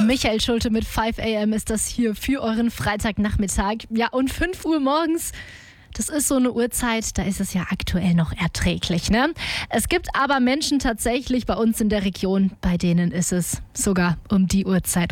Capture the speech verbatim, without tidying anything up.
Michael Schulte mit fünf a m ist das hier für euren Freitagnachmittag. Ja, und fünf Uhr morgens, das ist so eine Uhrzeit, da ist es ja aktuell noch erträglich, ne? Es gibt aber Menschen tatsächlich bei uns in der Region, bei denen ist es sogar um die Uhrzeit